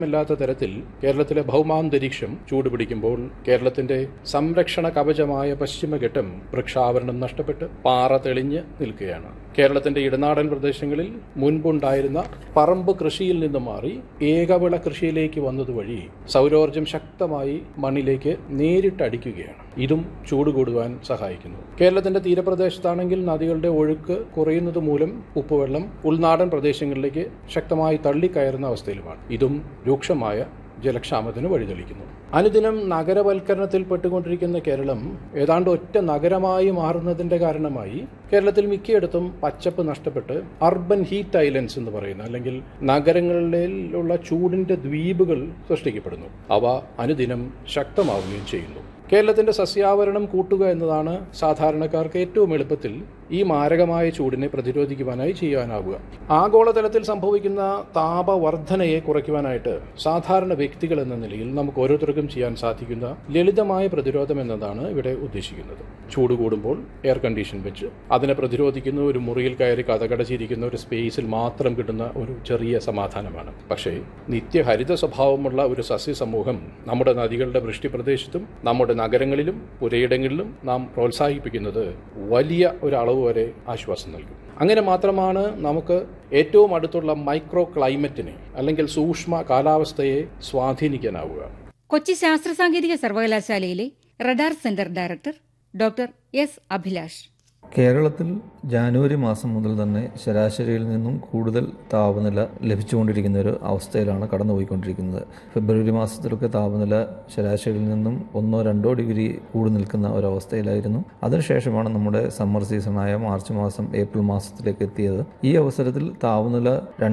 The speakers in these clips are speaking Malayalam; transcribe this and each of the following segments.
ല്ലാത്ത തരത്തിൽ കേരളത്തിലെ ഭൗമാന്തരീക്ഷം ചൂടുപിടിക്കുമ്പോൾ കേരളത്തിന്റെ സംരക്ഷണ കവചമായ പശ്ചിമഘട്ടം വൃക്ഷാവരണം നഷ്ടപ്പെട്ട് പാറ തെളിഞ്ഞ് നിൽക്കുകയാണ്. കേരളത്തിന്റെ ഇടനാടൻ പ്രദേശങ്ങളിൽ മുൻപുണ്ടായിരുന്ന പറമ്പ് കൃഷിയിൽ നിന്ന് മാറി ഏകവിള കൃഷിയിലേക്ക് വന്നതുവഴി സൗരോർജ്ജം ശക്തമായി മണ്ണിലേക്ക് നേരിട്ടടിക്കുകയാണ്. ഇതും ചൂട് കൂടുവാൻ സഹായിക്കുന്നു. കേരളത്തിന്റെ തീരപ്രദേശത്താണെങ്കിൽ നദികളുടെ ഒഴുക്ക് കുറയുന്നത് മൂലം ഉപ്പുവെള്ളം ഉൾനാടൻ പ്രദേശങ്ങളിലേക്ക് ശക്തമായി തള്ളിക്കയറുന്ന അവസ്ഥയിലുമാണ്. ഇതും രൂക്ഷമായ ജലക്ഷാമത്തിന് വഴിതെളിക്കുന്നു. അനുദിനം നഗരവൽക്കരണത്തിൽപ്പെട്ടുകൊണ്ടിരിക്കുന്ന കേരളം ഏതാണ്ട് ഒറ്റ നഗരമായി മാറുന്നതിന്റെ കാരണമായി കേരളത്തിൽ മിക്കയിടത്തും പച്ചപ്പ് നഷ്ടപ്പെട്ട് അർബൻ ഹീറ്റ് ഐലൻഡ്സ് എന്ന് പറയുന്ന അല്ലെങ്കിൽ നഗരങ്ങളിലുള്ള ചൂടിന്റെ ദ്വീപുകൾ സൃഷ്ടിക്കപ്പെടുന്നു. അവ അനുദിനം ശക്തമാവുകയും ചെയ്യുന്നു. കേരളത്തിന്റെ സസ്യാവരണം കൂട്ടുക എന്നതാണ് സാധാരണക്കാർക്ക് ഏറ്റവും എളുപ്പത്തിൽ ഈ മാരകമായ ചൂടിനെ പ്രതിരോധിക്കുവാനായി ചെയ്യാനാവുക. ആഗോളതലത്തിൽ സംഭവിക്കുന്ന താപവർദ്ധനയെ കുറയ്ക്കുവാനായിട്ട് സാധാരണ വ്യക്തികൾ എന്ന നിലയിൽ നമുക്ക് ഓരോരുത്തർക്കും ചെയ്യാൻ സാധിക്കുന്ന ലളിതമായ പ്രതിരോധം എന്നതാണ് ഇവിടെ ഉദ്ദേശിക്കുന്നത്. ചൂട് കൂടുമ്പോൾ എയർ കണ്ടീഷൻ വെച്ച് അതിനെ പ്രതിരോധിക്കുന്ന ഒരു മുറിയിൽ കയറി കഥകടച്ചിരിക്കുന്ന ഒരു സ്പേസിൽ മാത്രം കിട്ടുന്ന ഒരു ചെറിയ സമാധാനമാണ്. പക്ഷേ നിത്യഹരിത സ്വഭാവമുള്ള ഒരു സസ്യസമൂഹം നമ്മുടെ നദികളുടെ വൃഷ്ടിപ്രദേശത്തും നമ്മുടെ നഗരങ്ങളിലും പുരയിടങ്ങളിലും നാം പ്രോത്സാഹിപ്പിക്കുന്നത് വലിയ ഒരു അളവ് വരെ ആശ്വാസം നൽകും. അങ്ങനെ മാത്രമാണ് നമുക്ക് ഏറ്റവും അടുത്തുള്ള മൈക്രോ ക്ലൈമറ്റിനെ അല്ലെങ്കിൽ സൂക്ഷ്മ കാലാവസ്ഥയെ സ്വാധീനിക്കാനാവുക. കൊച്ചി ശാസ്ത്ര സാങ്കേതിക സർവകലാശാലയിലെ radar centre director doctor S Abhilash. കേരളത്തിൽ ജാനുവരി മാസം മുതൽ തന്നെ ശരാശരിയിൽ നിന്നും കൂടുതൽ താപനില ലഭിച്ചുകൊണ്ടിരിക്കുന്ന ഒരു അവസ്ഥയിലാണ് കടന്നുപോയിക്കൊണ്ടിരിക്കുന്നത്. ഫെബ്രുവരി മാസത്തിലൊക്കെ താപനില ശരാശരിയിൽ നിന്നും 1-2 ഡിഗ്രി കൂടി നിൽക്കുന്ന ഒരവസ്ഥയിലായിരുന്നു. അതിനുശേഷമാണ് നമ്മുടെ സമ്മർ സീസണായ മാർച്ച് മാസം ഏപ്രിൽ മാസത്തിലേക്ക് എത്തിയത്. ഈ അവസരത്തിൽ താപനില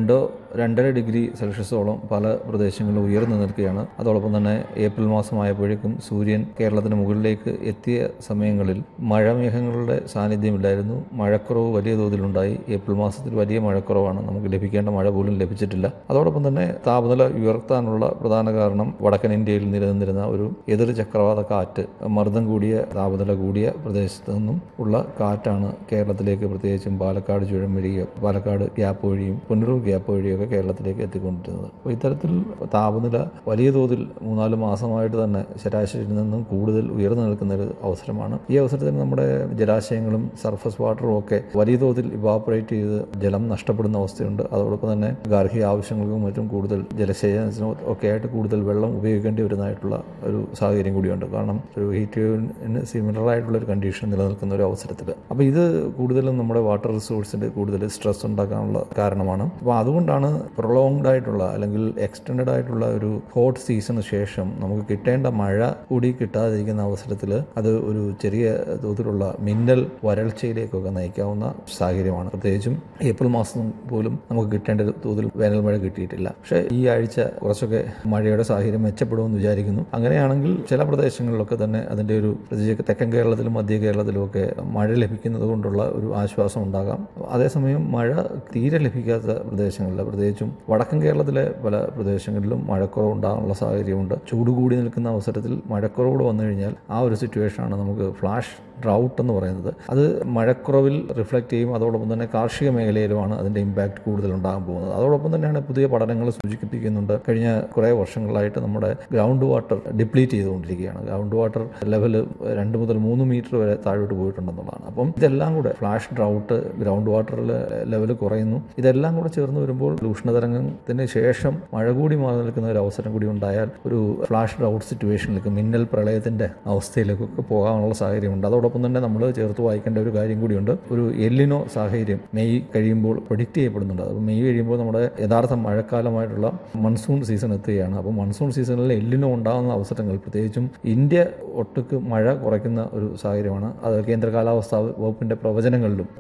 2-2.5 ഡിഗ്രി സെൽഷ്യസോളം പല പ്രദേശങ്ങളിലും ഉയർന്നു നിൽക്കുകയാണ്. അതോടൊപ്പം തന്നെ ഏപ്രിൽ മാസമായപ്പോഴേക്കും സൂര്യൻ കേരളത്തിന് മുകളിലേക്ക് എത്തിയ സമയങ്ങളിൽ മഴമേഘങ്ങളുടെ സാന്നിധ്യമില്ലായിരുന്നു. മഴക്കുറവ് വലിയ തോതിലുണ്ടായി. ഏപ്രിൽ മാസത്തിൽ വലിയ മഴക്കുറവാണ്. നമുക്ക് ലഭിക്കേണ്ട മഴ പോലും ലഭിച്ചിട്ടില്ല. അതോടൊപ്പം തന്നെ താപനില ഉയർത്താനുള്ള പ്രധാന കാരണം വടക്കൻ ഇന്ത്യയിൽ നിലനിന്നിരുന്ന ഒരു എതിർ ചക്രവാത കാറ്റ്, മർദ്ദം കൂടിയ താപനില കൂടിയ പ്രദേശത്ത് നിന്നും ഉള്ള കാറ്റാണ് കേരളത്തിലേക്ക്, പ്രത്യേകിച്ചും പാലക്കാട് ചുരം വഴിയോ പാലക്കാട് ഗ്യാപ്പ് വഴിയും പുനലൂർ ഗ്യാപ്പ് വഴിയൊക്കെ കേരളത്തിലേക്ക് എത്തിക്കൊണ്ടിരുന്നത്. അപ്പോൾ ഇത്തരത്തിൽ താപനില വലിയ തോതിൽ 3-4 മാസമായിട്ട് തന്നെ ശരാശരിയിൽ നിന്നും കൂടുതൽ ഉയർന്നു നിൽക്കുന്ന ഒരു അവസരമാണ്. ഈ അവസരത്തിൽ നമ്മുടെ ജലാശയങ്ങളും സർഫസ് വാട്ടറും ഒക്കെ വലിയ തോതിൽ ഇവാപറേറ്റ് ചെയ്ത് ജലം നഷ്ടപ്പെടുന്ന അവസ്ഥയുണ്ട്. അതോടൊപ്പം തന്നെ ഗാർഹിക ആവശ്യങ്ങൾക്കും മറ്റും കൂടുതൽ ജലസേചനത്തിനും ഒക്കെ ആയിട്ട് കൂടുതൽ വെള്ളം ഉപയോഗിക്കേണ്ടി വരുന്നതായിട്ടുള്ള ഒരു സാഹചര്യം കൂടിയുണ്ട്. കാരണം ഒരു ഹീറ്റ് വേവിന് സിമിലർ ആയിട്ടുള്ള ഒരു കണ്ടീഷൻ നിലനിൽക്കുന്ന ഒരു അവസരത്തിൽ അപ്പോൾ ഇത് കൂടുതലും നമ്മുടെ വാട്ടർ റിസോഴ്സിന്റെ കൂടുതൽ സ്ട്രെസ് ഉണ്ടാക്കാനുള്ള കാരണമാണ്. അപ്പോൾ അതുകൊണ്ടാണ് പ്രൊളോങ്ഡ് ആയിട്ടുള്ള അല്ലെങ്കിൽ എക്സ്റ്റെൻഡഡ് ആയിട്ടുള്ള ഒരു ഹോട്ട് സീസണിന് ശേഷം നമുക്ക് കിട്ടേണ്ട മഴ കൂടി കിട്ടാതിരിക്കുന്ന അവസരത്തിൽ അത് ഒരു ചെറിയ തോതിലുള്ള മിന്നൽ വരൾച്ചയിലേക്കൊക്കെ നയിക്കാവുന്ന സാഹചര്യമാണ്. പ്രത്യേകിച്ചും ഏപ്രിൽ മാസം പോലും നമുക്ക് കിട്ടേണ്ട തോതിൽ വേനൽ മഴ കിട്ടിയിട്ടില്ല. പക്ഷേ ഈ ആഴ്ച കുറച്ചൊക്കെ മഴയുടെ സാഹചര്യം മെച്ചപ്പെടുമെന്ന് വിചാരിക്കുന്നു. അങ്ങനെയാണെങ്കിൽ ചില പ്രദേശങ്ങളിലൊക്കെ തന്നെ അതിൻ്റെ ഒരു തെക്കൻ കേരളത്തിലും മധ്യ കേരളത്തിലും ഒക്കെ മഴ ലഭിക്കുന്നത് കൊണ്ടുള്ള ഒരു ആശ്വാസം ഉണ്ടാകാം. അതേസമയം മഴ തീരെ ലഭിക്കാത്ത പ്രദേശങ്ങളിൽ, പ്രത്യേകിച്ചും വടക്കൻ കേരളത്തിലെ പല പ്രദേശങ്ങളിലും മഴക്കുറവ് ഉണ്ടാകാനുള്ള സാഹചര്യമുണ്ട്. ചൂട് കൂടി നിൽക്കുന്ന അവസരത്തിൽ മഴക്കുറവ് വന്നു കഴിഞ്ഞാൽ ആ ഒരു സിറ്റുവേഷനാണ് നമുക്ക് ഫ്ലാഷ് ഡ്രൗട്ട് എന്ന് പറയുന്നത്. അത് മഴക്കുറവിൽ റിഫ്ലക്റ്റ് ചെയ്യും. അതോടൊപ്പം തന്നെ കാർഷിക മേഖലയിലുമാണ് അതിൻ്റെ ഇമ്പാക്റ്റ് കൂടുതൽ ഉണ്ടാകാൻ പോകുന്നത്. അതോടൊപ്പം തന്നെയാണ് പുതിയ പഠനങ്ങൾ സൂചിപ്പിക്കുന്നുണ്ട്, കഴിഞ്ഞ കുറേ വർഷങ്ങളായിട്ട് നമ്മുടെ ഗ്രൗണ്ട് വാട്ടർ ഡിപ്ലീറ്റ് ചെയ്തുകൊണ്ടിരിക്കുകയാണ്. ഗ്രൗണ്ട് വാട്ടർ ലെവൽ 2 മുതൽ 3 മീറ്റർ വരെ താഴോട്ട് പോയിട്ടുണ്ടെന്നുള്ളതാണ്. അപ്പം ഇതെല്ലാം കൂടെ flash drought, ground water level കുറയുന്നു, ഇതെല്ലാം കൂടെ ചേർന്ന് വരുമ്പോൾ ഉഷ്ണതരംഗത്തിന് ശേഷം മഴ കൂടി മാറി നിൽക്കുന്ന ഒരു അവസരം കൂടി ഉണ്ടായാൽ ഒരു ഫ്ലാഷ് ഡ്രൗട്ട് സിറ്റുവേഷനിലേക്ക്, മിന്നൽ പ്രളയത്തിൻ്റെ അവസ്ഥയിലേക്കൊക്കെ പോകാനുള്ള സാഹചര്യമുണ്ട്. അതോടൊപ്പം തന്നെ നമ്മൾ ചേർത്ത് വായിക്കേണ്ട ഒരു കാര്യം കൂടിയുണ്ട്. ഒരു എല്ലിനോ സാഹചര്യം മെയ് കഴിയുമ്പോൾ പ്രൊഡിക്റ്റ് ചെയ്യപ്പെടുന്നുണ്ട്. അപ്പോൾ മെയ് കഴിയുമ്പോൾ നമ്മുടെ യഥാർത്ഥ മഴക്കാലമായിട്ടുള്ള മൺസൂൺ സീസൺ എത്തുകയാണ്. അപ്പോൾ മൺസൂൺ സീസണിൽ എല്ലിനോ ഉണ്ടാകുന്ന അവസരങ്ങൾ, പ്രത്യേകിച്ചും ഇന്ത്യ ഒട്ടുക്ക് മഴ കുറയ്ക്കുന്ന ഒരു സാഹചര്യമാണ്. അത് കേന്ദ്ര കാലാവസ്ഥാ വകുപ്പിന്റെ പ്രവചനങ്ങളിലും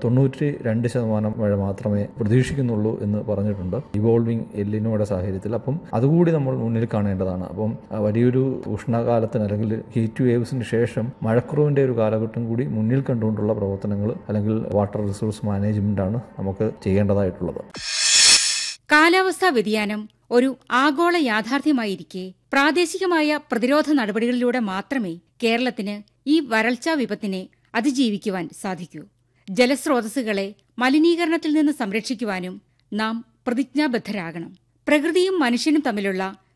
92% മഴ മാത്രമേ പ്രതീക്ഷിക്കുന്നുള്ളൂ എന്ന് പറഞ്ഞിട്ടുണ്ട് ഇവോൾവിംഗ് എല്ലിനോയുടെ സാഹചര്യത്തിൽ. അപ്പം അതുകൂടി നമ്മൾ മുന്നിൽ കാണേണ്ടതാണ്. അപ്പം വലിയൊരു ഉഷ്ണകാലത്തിന് അല്ലെങ്കിൽ ഹീറ്റ് വേവ്സിന് ശേഷം മഴക്കുറവിന്റെ ഒരു കാലഘട്ടം കൂടി മുന്നിൽ കണ്ടുകൊണ്ടുള്ള പ്രവർത്തനങ്ങൾ അല്ലെങ്കിൽ വാട്ടർ റിസോഴ്സ് മാനേജ്മെന്റാണ് നമുക്ക് ചെയ്യേണ്ടതായിട്ടുള്ളത്. കാലാവസ്ഥാ വ്യതിയാനം ഒരു ആഗോള യാഥാർത്ഥ്യമായിരിക്കെ പ്രാദേശികമായ പ്രതിരോധ നടപടികളിലൂടെ മാത്രമേ കേരളത്തിന് ഈ വരൾച്ചാ വിപത്തിനെ അതിജീവിക്കുവാൻ സാധിക്കൂ. ജലസ്രോതസ്സുകളെ മലിനീകരണത്തിൽ നിന്ന് സംരക്ഷിക്കുവാനും നാം പ്രതിജ്ഞാബദ്ധരാകണം. പ്രകൃതിയും മനുഷ്യനും തമ്മിലുള്ള